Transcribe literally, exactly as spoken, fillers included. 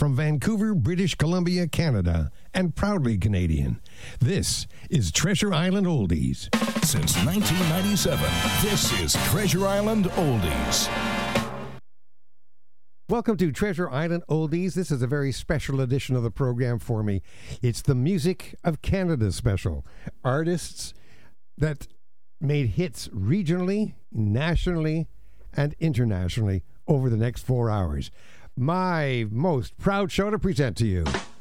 from Vancouver, British Columbia, Canada, and proudly Canadian. This is Treasure Island Oldies. Since nineteen ninety-seven, this is Treasure Island Oldies. Welcome to Treasure Island Oldies. This is a very special edition of the program for me. It's the Music of Canada special. Artists that made hits regionally, nationally, and internationally over the next four hours. My most proud show to present to you.